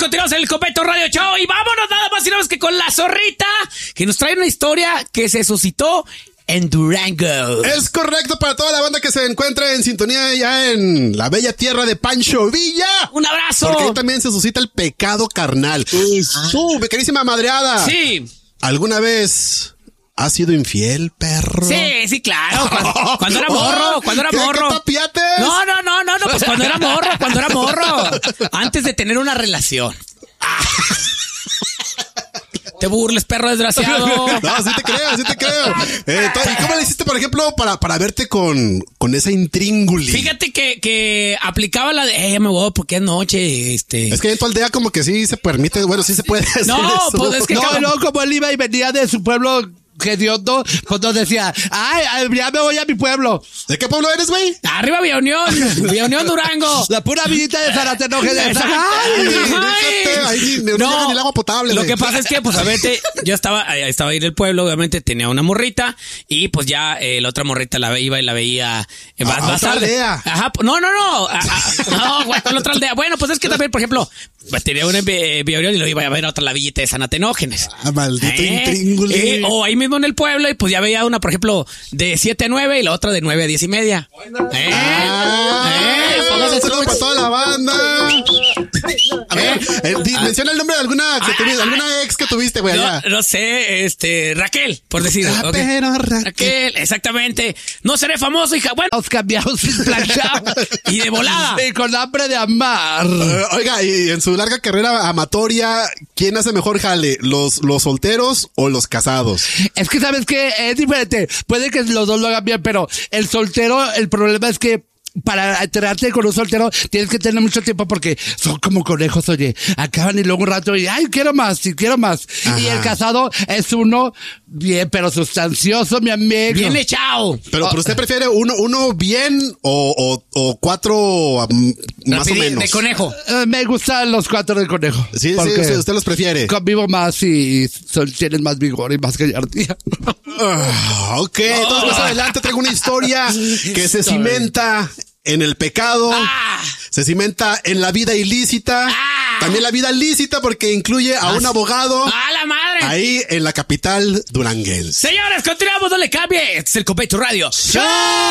continuamos en el Copeto Radio Show y vámonos nada más y nada más que con la zorrita, que nos trae una historia que se suscitó en Durango. Es correcto para toda la banda que se encuentra en sintonía ya en la bella tierra de Pancho Villa. ¡Un abrazo! Porque ahí también se suscita el pecado carnal. Tú, mi querísima madreada. Sí. ¿Alguna vez has sido infiel, perro? Sí, claro. Cuando era morro, ¿Qué tapiates? No, pues cuando era morro. Antes de tener una relación. Te burles, perro desgraciado. No, sí te creo. ¿Y cómo le hiciste, por ejemplo, para verte con esa intrínguli? Fíjate que aplicaba la de, ya me voy porque es noche, Es que en tu aldea como que sí se permite, bueno, sí se puede hacer No, eso. pues es que No, como él iba y venía de su pueblo hediondo, cuando decía, ay, ya me voy a mi pueblo. ¿De qué pueblo eres, güey? Arriba Villa Unión, Durango. La pura villita de Zaratenoje de Ahí no llega ni el agua potable. Lo güey. que pasa es que, pues, a ver, yo estaba ahí en el pueblo, obviamente tenía una morrita y pues ya la otra morrita la iba y la veía más otra tarde. aldea. Ajá, no, güey, con la otra aldea. Bueno, pues es que también, por ejemplo, pues, tenía una en Villa Unión y lo iba a ver a otra la villita de San Atenógenes. Maldito intríngule. O ahí mismo en el pueblo y pues ya veía una, por ejemplo, de 7 a 9 y la otra de 9 a 10:30. Saludos para toda la banda. A ver, menciona el nombre de alguna ex que tuviste, güey, allá. No sé, Raquel, por decir. Okay. Pero Raquel, exactamente. No seré famoso, hija. Bueno, Nos cambiamos sin planchar. y de volada. Y con hambre de amar. Oiga, y en su larga carrera amatoria, ¿quién hace mejor jale? ¿Los solteros o los casados? Es que sabes que es diferente. Puede que los dos lo hagan bien, pero el soltero, el problema es que para enterarte con un soltero tienes que tener mucho tiempo porque son como conejos, oye, acaban y luego un rato y ay, quiero más. Ajá. Y el casado es uno bien, pero sustancioso, mi amigo. Bien echado. Pero usted prefiere uno bien o 4 más o menos. De conejo. Me gustan los 4 de conejo. Sí, usted los prefiere. Convivo más y tienen más vigor y más gallardía. Ok, entonces más adelante traigo una historia que se cimenta en el pecado, se cimenta en la vida ilícita, también la vida lícita porque incluye a un abogado. ¡A la madre! Ahí en la capital duranguense. Señores, continuamos, no le cambie. Este es el Copeto Radio Show.